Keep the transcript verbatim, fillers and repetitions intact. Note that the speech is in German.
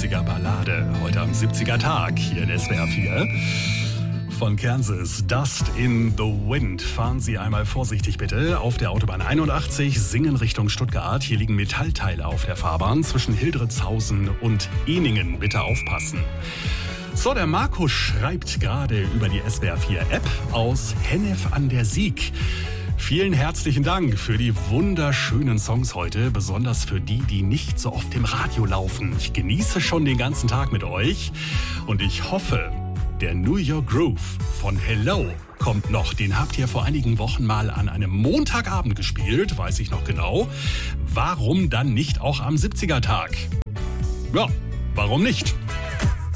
siebziger Ballade. Heute am siebziger Tag hier in S W R vier. Von Kansas, Dust in the Wind. Fahren Sie einmal vorsichtig bitte. Auf der Autobahn einundachtzig, Singen Richtung Stuttgart. Hier liegen Metallteile auf der Fahrbahn zwischen Hildritzhausen und Ehningen. Bitte aufpassen. So, der Markus schreibt gerade über die S W R vier App aus Hennef an der Sieg. Vielen herzlichen Dank für die wunderschönen Songs heute, besonders für die, die nicht so oft im Radio laufen. Ich genieße schon den ganzen Tag mit euch und ich hoffe, der New York Groove von Hello kommt noch. Den habt ihr vor einigen Wochen mal an einem Montagabend gespielt, weiß ich noch genau. Warum dann nicht auch am siebziger Tag? Ja, warum nicht?